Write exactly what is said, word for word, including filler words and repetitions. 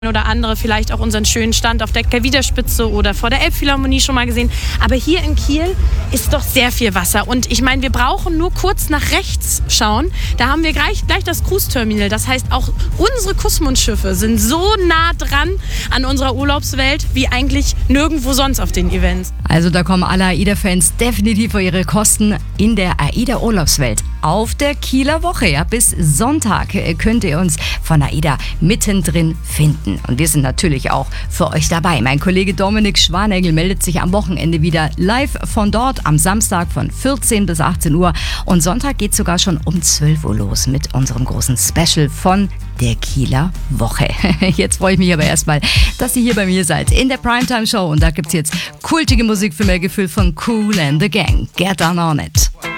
oder andere vielleicht auch unseren schönen Stand auf der Kelwiderspitze oder vor der Elbphilharmonie schon mal gesehen. Aber hier in Kiel ist doch sehr viel Wasser. Und ich meine, wir brauchen nur kurz nach rechts schauen. Da haben wir gleich, gleich das Cruise-Terminal. Das heißt, auch unsere Kussmund-Schiffe sind so nah dran an unserer Urlaubswelt wie eigentlich nirgendwo sonst auf den Events. Also da kommen alle AIDA-Fans definitiv vor ihre Kosten in der AIDA-Urlaubswelt. Auf der Kieler Woche, ja, bis Sonntag könnt ihr uns von AIDA mittendrin finden. Und wir sind natürlich auch für euch dabei. Mein Kollege Dominik Schwanegel meldet sich am Wochenende wieder live von dort, am Samstag von vierzehn bis achtzehn Uhr. Und Sonntag geht sogar schon um zwölf Uhr los mit unserem großen Special von der Kieler Woche. Jetzt freue ich mich aber erstmal, dass ihr hier bei mir seid in der Primetime Show. Und da gibt es jetzt kultige Musik für mehr Gefühl von Kool and the Gang. Get on on it.